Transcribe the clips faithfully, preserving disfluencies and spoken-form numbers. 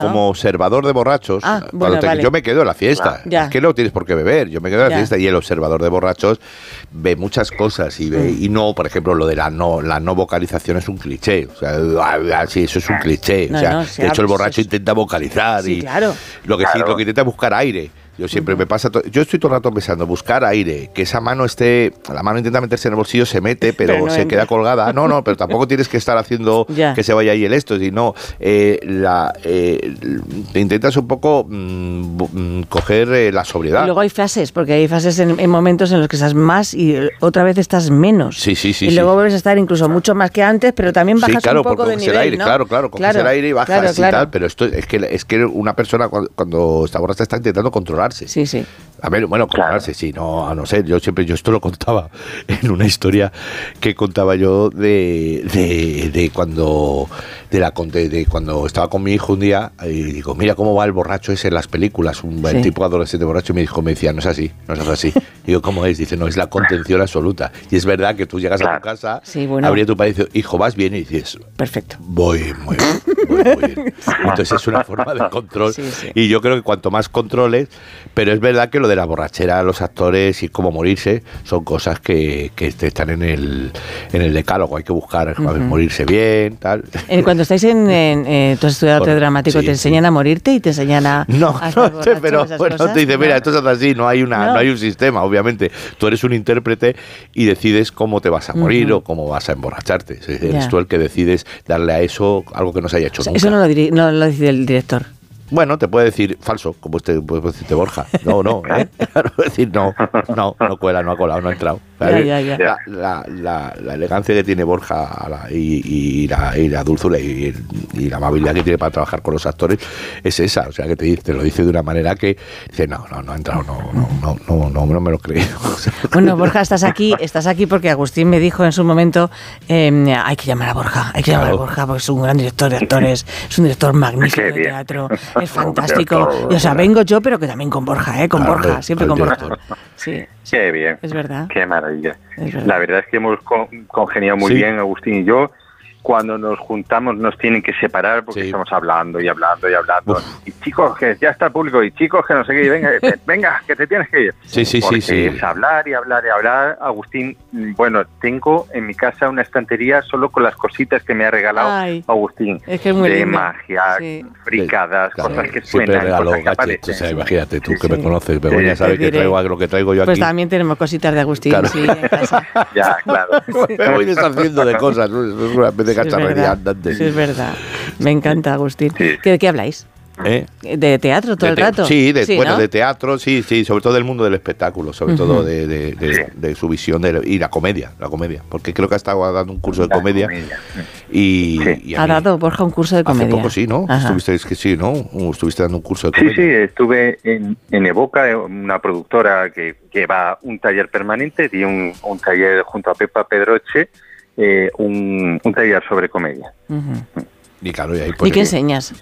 como observador de borrachos, ah, bueno, te, vale. yo me quedo en la fiesta. Ya. Es que no tienes por qué beber, yo me quedo en la Ya. fiesta y el observador de borrachos ve muchas cosas y ve, y no, por ejemplo, lo de la no, la no vocalización es un cliché. O sea, sí, eso es un cliché. No, o sea, no, de se hecho, el habla- borracho se- intenta vocalizar Sí, y claro. lo que Claro. sí, lo que intenta es buscar aire. Yo siempre me pasa, to- yo estoy todo el rato pensando, buscar aire, que esa mano esté, la mano intenta meterse en el bolsillo, se mete, pero, Pero no se entra. queda colgada. No, no, pero tampoco tienes que estar haciendo Ya. que se vaya ahí el esto, sino eh, la, eh, te intentas un poco mm, bu- mm, coger eh, la sobriedad. Y luego hay fases, porque hay fases en, en momentos en los que estás más y otra vez estás menos. Sí, sí, sí, Y luego sí. vuelves a estar incluso mucho más que antes, pero también bajas Sí, claro, un poco porque de coges nivel, el aire, ¿no? claro, claro, coges Claro, el aire y bajas claro, y claro. tal, pero esto es que es que una persona cuando, cuando está borracha está intentando controlarse. Sí, sí. A ver, bueno, controlarse, sí, no, a no ser, yo siempre, yo esto lo contaba en una historia que contaba yo de, de, de cuando de la de, de cuando estaba con mi hijo un día y digo, mira cómo va el borracho ese en las películas, un Sí. el tipo adolescente borracho, y mi hijo me decía, no es así, no es así. Digo, ¿cómo es? Dice, no, es la contención absoluta. Y es verdad que tú llegas a tu casa, Sí, bueno. abres tu padre y dices, hijo, ¿vas bien? Y dices, Perfecto. voy muy bien, voy muy bien. Entonces es una forma de control. Sí, sí. Y yo creo que cuanto más controles, pero es verdad que lo de la borrachera, los actores y cómo morirse, son cosas que, que están en el, en el decálogo. Hay que buscar a ver, morirse bien, tal. Eh, Cuando estáis en, en eh, tú has estudiado Por- arte dramático, sí, ¿te enseñan sí. a morirte y te enseñan a, No, a estar no sé, borracho, pero esas bueno, cosas? te dice, mira, esto es así, no hay una, No. no hay un sistema, obviamente. Tú eres un intérprete y decides cómo te vas a morir o cómo vas a emborracharte. Es decir, eres Ya. tú el que decides darle a eso algo que no se haya hecho O sea, nunca. eso no lo, diri- no lo decide el director. Bueno, te puede decir falso, como este puede decirte Borja. No, no, ¿eh? Claro, decir no, no, no cuela, no ha colado, no ha entrado. Ya, ya, ya. La, la, la, la elegancia que tiene Borja a la- y, y, la, y la dulzura y, y la amabilidad que tiene para trabajar con los actores es esa. O sea, que te, dice- te lo dice de una manera que dice, no, no, no ha entrado, no, no, no, no, no, no me lo creo. O sea, Bueno, Borja, estás aquí, estás aquí porque Agustín me dijo en su momento, eh, hay que llamar a Borja, hay que llamar Claro. a Borja porque es un gran director de actores, es un director magnífico Qué de bien. teatro, es fantástico. Director, Y, o sea, ¿verdad? vengo yo, pero que también con Borja, ¿eh? Con Claro, Borja, hombre, siempre el con Borja. director. Sí, sí, Qué bien. es verdad. Qué maravilla. Es verdad. La verdad es que hemos con- congeniado muy Sí. bien, Agustín y yo. Cuando nos juntamos nos tienen que separar porque Sí. estamos hablando y hablando y hablando. Uf. Y chicos, que ya está el público, y chicos, que no sé qué, y venga, que- venga, que te tienes que ir. Sí, sí, sí, Porque sí. es hablar y hablar y hablar. Agustín, mm, bueno, tengo en mi casa una estantería solo con las cositas que me ha regalado Ay, Agustín. es que es muy de lindo. magia, Sí. fricadas, Claro, cosas que siempre suenan, regalo cosas que gadgets, aparecen. o sea, imagínate tú Sí, que sí. me conoces, Begoña Sí, sabe te que diré. traigo lo que traigo yo Pues aquí. también tenemos cositas de Agustín, Claro. sí, en casa. Ya, claro. Me voy deshaciendo de cosas, ¿no? Es una especie de Sí, es cacharrería verdad. andante. Sí, es verdad. Me encanta, Agustín. Sí. ¿Qué- ¿De qué habláis? ¿Eh? ¿De teatro todo De el te- rato? Sí, de, bueno, ¿no? de teatro, sí, sí, sobre todo del mundo del espectáculo, sobre Ujú. todo de, de- de- Sí. de su visión de, y la comedia, la comedia, porque creo que ha estado dando un curso de La comedia, comedia. y, Sí. y a Ha mí- dado Borja un curso de hace comedia. poco sí, ¿no? Ajá. Estuvisteis que sí, ¿no? Uh, Estuviste dando un curso de Sí, comedia. sí, estuve en, en Evoca, una productora que lleva un taller permanente, di un, un taller junto a Pepa Pedroche, eh, un, un taller sobre comedia. Ujú. Y claro, y ahí ¿Y pues, qué enseñas?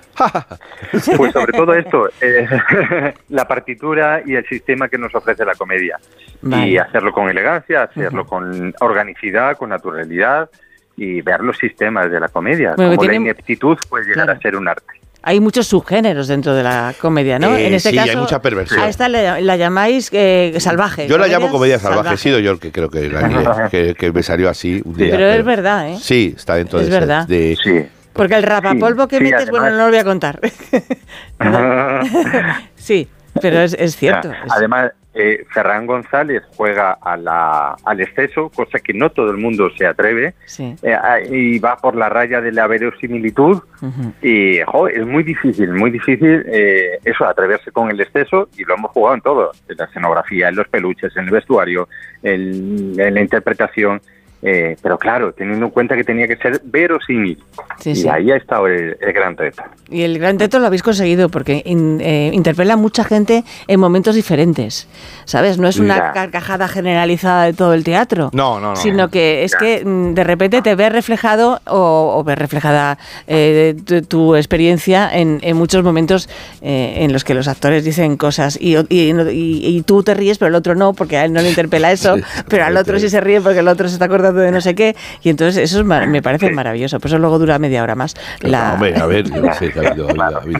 Pues sobre todo esto, eh, la partitura y el sistema que nos ofrece la comedia. Vale. Y hacerlo con elegancia, hacerlo Ujú. con organicidad, con naturalidad y ver los sistemas de la comedia. Bueno, que Como la tiene- ineptitud puede llegar Claro. a ser un arte. Hay muchos subgéneros dentro de la comedia, ¿no? Eh, en este sí, caso, hay mucha perversión. a esta la, la llamáis eh, salvaje. Yo la llamo comedia salvajes. salvaje, he sido yo el que creo que, la- que, que me salió así un día. Pero es verdad, ¿eh? Sí, está dentro Es de, ese- verdad. de Sí. Porque el rapapolvo que Sí, sí, metes, además- bueno, no lo voy a contar. Sí, pero es, es cierto. O sea, es- además, eh, Ferran González juega a la, al exceso, cosa que no todo el mundo se atreve, sí. eh, a- y va por la raya de la verosimilitud. Ujú. Y jo, es muy difícil, muy difícil eh, eso, atreverse con el exceso, y lo hemos jugado en todo, en la escenografía, en los peluches, en el vestuario, en, en la interpretación. Eh, pero claro, teniendo en cuenta que tenía que ser verosímil. Sí, y sí. ahí ha estado el, el gran reto. Y el gran reto lo habéis conseguido porque in- eh, interpela a mucha gente en momentos diferentes, ¿sabes? No es una Ya. carcajada generalizada de todo el teatro, No, no, no. sino que es Ya. que mm, de repente te ves reflejado o, o ves reflejada eh, tu, tu experiencia en, en muchos momentos eh, en los que los actores dicen cosas y, y, y- y tú te ríes pero el otro no, porque a él no le interpela eso, Sí, pero al otro sí se ríe porque el otro se está acordando disfraz de no sé qué, y entonces eso es, me parece Sí. maravilloso. Por eso luego dura media hora más. La... No, hombre, a ver, yo no sé, ha habido, ha habido, ha habido